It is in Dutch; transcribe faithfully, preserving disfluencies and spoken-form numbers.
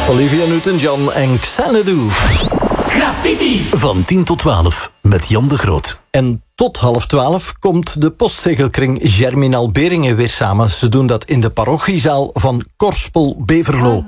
Olivia Newton-John en Xanadu. Graffiti. Van tien tot twaalf met Jan de Groot. En tot half twaalf komt de postzegelkring Germinal Beringen weer samen. Ze doen dat in de parochiezaal van Korspel Beverlo.